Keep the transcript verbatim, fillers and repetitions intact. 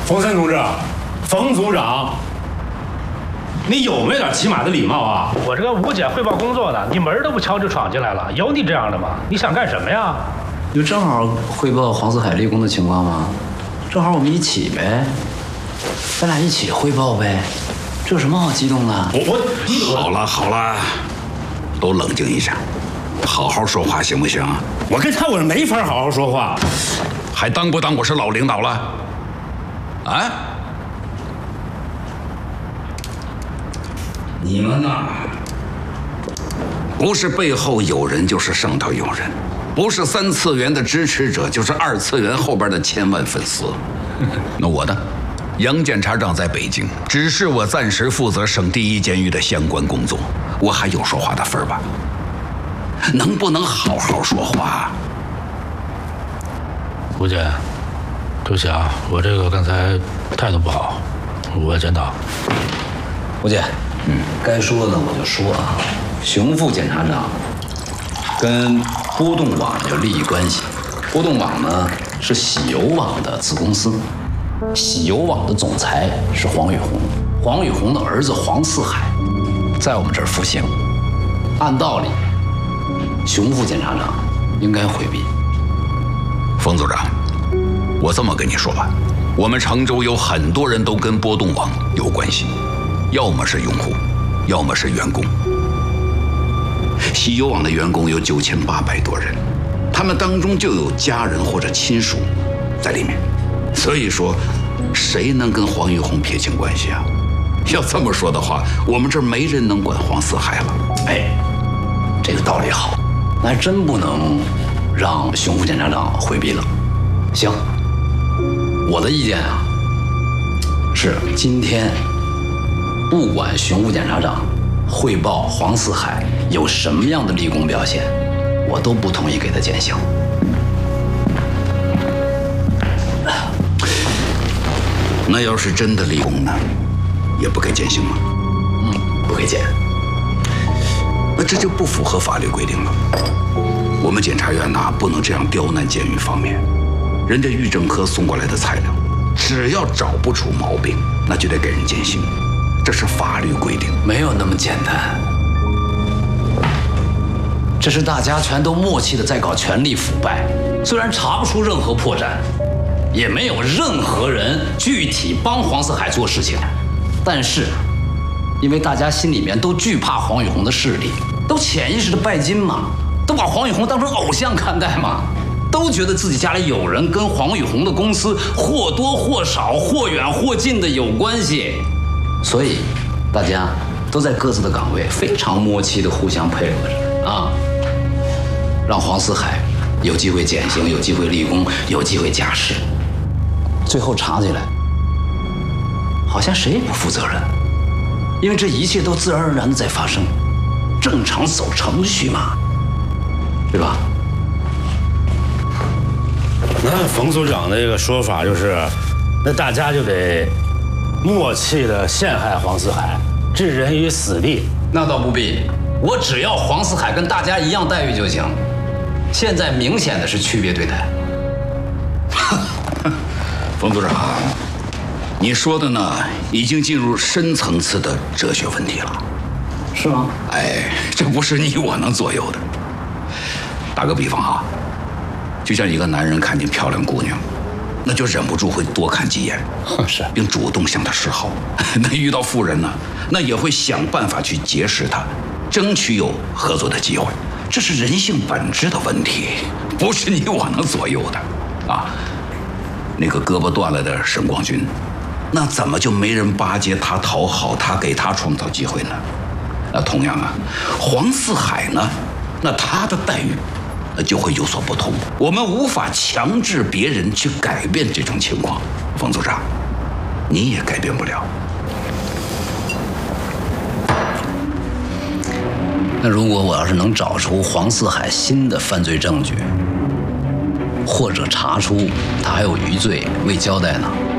冯森同志，冯组长，你有没有点起码的礼貌啊？ 我这个吴检汇报工作呢，你门都不敲就闯进来了，有你这样的吗？你想干什么呀？ 就正好汇报黄四海立功的情况吗？正好我们一起呗，咱俩一起汇报呗，这有什么好激动的？ 我我好了好了，都冷静一下，好好说话行不行？ 我跟他我是没法好好说话， 还当不当我是老领导了？啊？你们呐，不是背后有人，就是上头有人。不是三次元的支持者，就是二次元后边的千万粉丝。那我呢？杨检察长在北京，只是我暂时负责省第一监狱的相关工作，我还有说话的份儿吧？能不能好好说话？ 吴检，对不起啊，我这个刚才态度不好，我要检讨。 吴姐，嗯，该说的我就说啊，熊副检察长跟波动网有利益关系。波动网呢是喜游网的子公司，喜游网的总裁是黄宇红，黄宇红的儿子黄四海在我们这儿服刑。按道理，熊副检察长应该回避。 冯组长，我这么跟你说吧，我们常州有很多人都跟波动网有关系，要么是用户，要么是员工。喜游网的员工有九千八百多人，他们当中就有家人或者亲属在里面。所以说，谁能跟黄玉红撇清关系啊？要这么说的话，我们这儿没人能管黄四海了。 哎，这个道理好，那还真不能让熊副检察长回避了。行，我的意见啊，是今天不管熊副检察长汇报黄四海有什么样的立功表现，我都不同意给他减刑。 那要是真的立功呢，也不给减刑吗？ 嗯，不给减。 那这就不符合法律规定了。我们检察院呐，不能这样刁难监狱方面。人家狱政科送过来的材料，只要找不出毛病，那就得给人减刑，这是法律规定。 没有那么简单，这是大家全都默契的在搞权力腐败。虽然查不出任何破绽，也没有任何人具体帮黄四海做事情，但是因为大家心里面都惧怕黄宇红的势力，都潜意识的拜金嘛，都把黄宇红当成偶像看待嘛，都觉得自己家里有人跟黄宇红的公司或多或少、或远或近的有关系，所以大家都在各自的岗位非常默契的互相配合着啊，让黄四海有机会减刑，有机会立功，有机会假释。最后查起来，好像谁也不负责任，因为这一切都自然而然的在发生，正常走程序嘛，对吧？ 那冯组长的这个说法就是，那大家就得默契的陷害黄四海，置人于死地。 那倒不必，我只要黄四海跟大家一样待遇就行。现在明显的是区别对待。 冯组长，你说的呢，已经进入深层次的哲学问题了， 是吗？ 哎，这不是你我能左右的。打个比方啊，就像一个男人看见漂亮姑娘，那就忍不住会多看几眼， 是， 并主动向她示好。那遇到富人呢，那也会想办法去结识她，争取有合作的机会。这是人性本质的问题，不是你我能左右的啊。那个胳膊断了的沈光军，那怎么就没人巴结他、讨好他、给他创造机会呢？那同样啊，黄四海呢，那他的待遇那就会有所不同。我们无法强制别人去改变这种情况，冯组长，你也改变不了。 那如果我要是能找出黄四海新的犯罪证据，或者查出他还有余罪未交代呢？